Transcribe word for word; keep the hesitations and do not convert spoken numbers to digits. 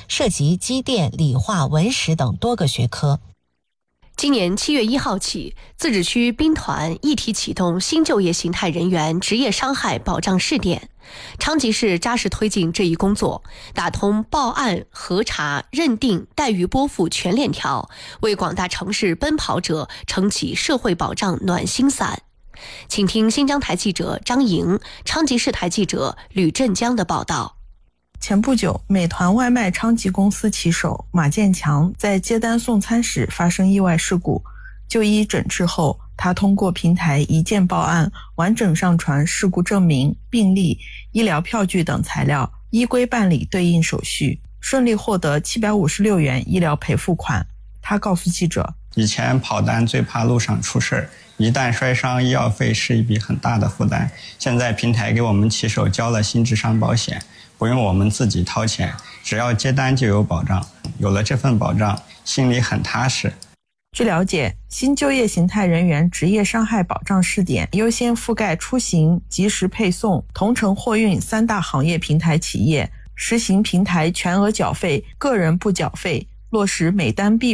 涉及机电、理化、文史等多个学科。 今年七月一号起，自治区兵团一体启动新就业形态人员职业伤害保障试点。昌吉市扎实推进这一工作，打通报案、核查、认定、待遇拨付全链条，为广大城市奔跑者撑起社会保障暖心伞。请听新疆台记者张莹、昌吉市台记者吕振江的报道。 前不久，美团外卖昌吉公司骑手马建强在接单送餐时发生意外事故，就医诊治后，他通过平台一键报案，完整上传事故证明、病历、医疗票据等材料，依规办理对应手续，顺利获得七百五十六元医疗赔付款。他告诉记者， 以前跑单最怕路上出事，一旦摔伤，医药费是一笔很大的负担。现在平台给我们骑手交了新智商保险，不用我们自己掏钱，只要接单就有保障。有了这份保障，心里很踏实。 据了解，新就业形态人员职业伤害保障试点优先覆盖出行、即时配送、同城货运三大行业平台企业，实行平台全额缴费、个人不缴费，落实每单必